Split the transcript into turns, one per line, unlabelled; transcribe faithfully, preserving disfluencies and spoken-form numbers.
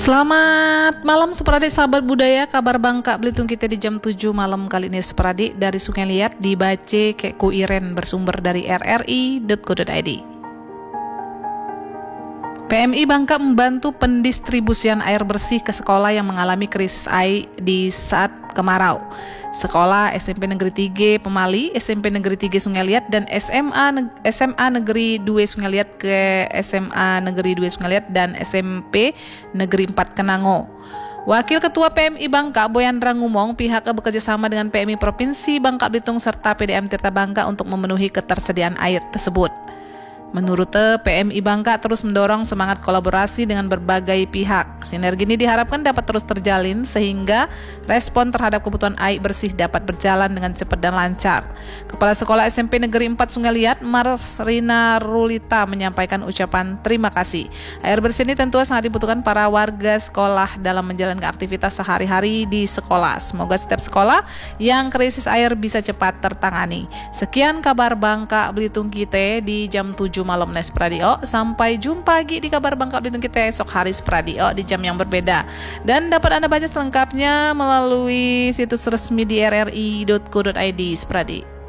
Selamat malam Sepradik sahabat budaya, kabar Bangka Belitung kita di jam tujuh malam kali ini Sepradik dari Sungai Liat dibaca kayak ku Iren bersumber dari r r i titik co titik i d. P M I Bangka membantu pendistribusian air bersih ke sekolah yang mengalami krisis air di saat kemarau. Sekolah S M P Negeri tiga Pemali, S M P Negeri tiga Sungai Liat, dan S M A S M A Negeri dua Sungai Liat ke S M A Negeri dua Sungai Liat dan S M P Negeri empat Kenango. Wakil Ketua P M I Bangka Boyandra ngumong pihaknya bekerja sama dengan P M I Provinsi Bangka Belitung serta P D M Tirta Bangka untuk memenuhi ketersediaan air tersebut. Menurutnya, P M I Bangka terus mendorong semangat kolaborasi dengan berbagai pihak. Sinergi ini diharapkan dapat terus terjalin sehingga respon terhadap kebutuhan air bersih dapat berjalan dengan cepat dan lancar. Kepala Sekolah S M P Negeri empat Sungai Liat, Marsrina Rulita, menyampaikan ucapan terima kasih. Air bersih ini tentu sangat dibutuhkan para warga sekolah dalam menjalankan aktivitas sehari-hari di sekolah. Semoga setiap sekolah yang krisis air bisa cepat tertangani. Sekian kabar Bangka Belitung kita di jam tujuh malam Nes Pradio. Sampai jumpa lagi di kabar Bangka Belitung kita esok hari Pradio di jam yang berbeda. Dan dapat Anda baca selengkapnya melalui situs resmi di r r i titik co titik i d Spradi.